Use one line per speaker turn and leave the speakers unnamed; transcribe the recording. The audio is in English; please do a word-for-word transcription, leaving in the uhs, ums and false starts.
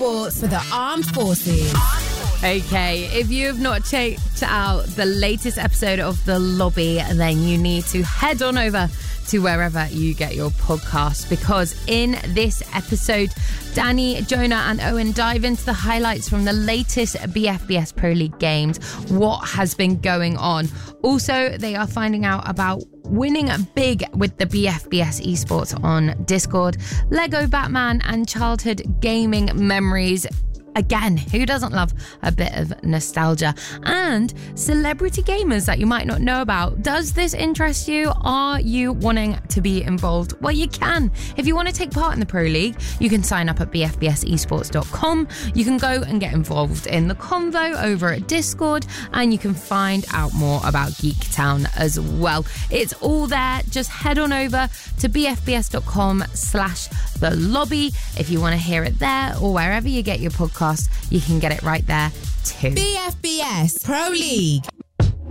esports for the armed forces.
Okay, if you have not checked out the latest episode of The Lobby, then you need to head on over to wherever you get your podcasts, because in this episode, Danny, Jonah and Owen dive into the highlights from the latest B F B S Pro League games, what has been going on. Also, they are finding out about winning big with the B F B S esports on Discord, Lego Batman and childhood gaming memories. Again, who doesn't love a bit of nostalgia? And celebrity gamers that you might not know about. Does this interest you? Are you wanting to be involved? Well, you can. If you want to take part in the Pro League, you can sign up at b f b s esports dot com. You can go and get involved in the convo over at Discord, and you can find out more about Geektown as well. It's all there. Just head on over to b f b s dot com slash the lobby if you want to hear it there, or wherever you get your podcast, you can get it right there too.
B F B S Pro League.